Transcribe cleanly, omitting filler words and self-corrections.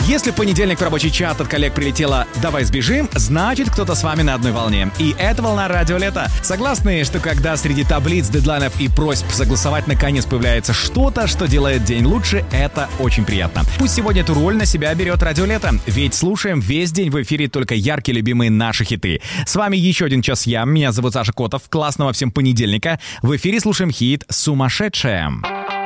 Если в понедельник в рабочий чат от коллег прилетело «Давай сбежим», значит, кто-то с вами на одной волне. И это волна радио лета. Согласны, что когда среди таблиц, дедлайнов и просьб согласовать наконец появляется что-то, что делает день лучше, это очень приятно. Пусть сегодня эту роль на себя берет радио лета, ведь слушаем весь день в эфире только яркие любимые наши хиты. С вами еще один час меня зовут Саша Котов. Классного всем понедельника. В эфире слушаем хит «Сумасшедшая».